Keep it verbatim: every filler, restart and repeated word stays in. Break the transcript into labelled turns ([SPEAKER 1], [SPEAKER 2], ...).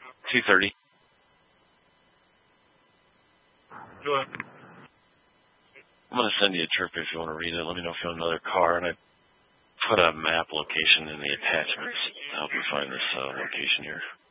[SPEAKER 1] two thirty.
[SPEAKER 2] Go ahead.
[SPEAKER 1] I'm going to send you a trip if you want to read it. Let me know if you want another car. And I put a map location in the attachments to help you find this uh, location here.